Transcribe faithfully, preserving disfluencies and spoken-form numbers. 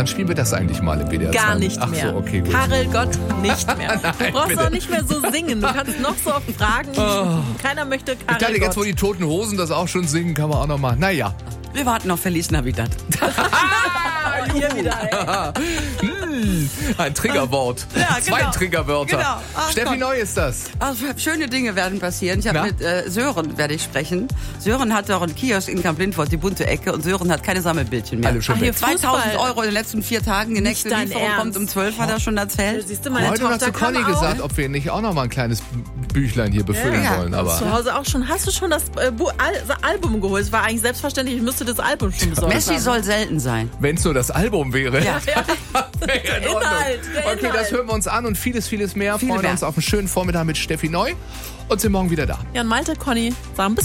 Wann spielen wir das eigentlich mal im W D R zwei? Gar nicht Ach mehr. so, okay, gut. Karel Gott nicht mehr. Nein, du brauchst bitte. auch nicht mehr so singen. Du kannst noch so oft fragen. Oh. Keiner möchte Ich Karel dachte, jetzt, wo Gott. die Toten Hosen das auch schon singen, kann man auch noch mal. Naja. Wir warten auf Feliz Navidad. Hier wieder, ey. Hm, ein Triggerwort. Ja, Zwei genau. Triggerwörter. Genau. Ach Steffi Gott. Neu ist das. Also, schöne Dinge werden passieren. Ich Na? habe mit äh, Sören werde ich sprechen. Sören hat auch einen Kiosk in Kamp-Lindfort, die bunte Ecke, und Sören hat keine Sammelbildchen mehr. Alle schon Ach, weg. hier zweitausend Fußball. Euro in den letzten vier Tagen. Die nächste dein Lieferung Ernst. kommt um zwölf, hat er schon erzählt. Siehst du, meine Heute noch Tochter zu kann Conny auch. gesagt, ob wir nicht auch noch mal ein kleines Büchlein hier befüllen Ja, ja. wollen. Aber Zu Hause auch schon. Hast du schon das, äh, Bu- Al das Album geholt? Es war eigentlich selbstverständlich, ich müsste das Album schon besorgen. Messi soll selten sein. wenn es nur das Album wäre. Ja. Wäre in Ordnung. Inhalt, der Okay, das Inhalt. hören wir uns an und vieles, vieles mehr. Viel Freuen mehr. uns auf einen schönen Vormittag mit Steffi Neu und sind morgen wieder da. Ja, und Malte, Conny sagen bis